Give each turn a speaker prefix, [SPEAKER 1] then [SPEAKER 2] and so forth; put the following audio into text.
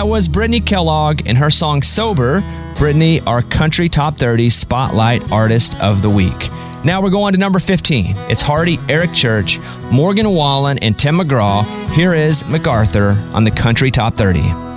[SPEAKER 1] That was Brittany Kellogg and her song Sober. Brittany, our Country Top 30 Spotlight Artist of the Week. Now we're going to number 15. It's Hardy, Eric Church, Morgan Wallen, and Tim McGraw. Here is MacArthur on the Country Top 30.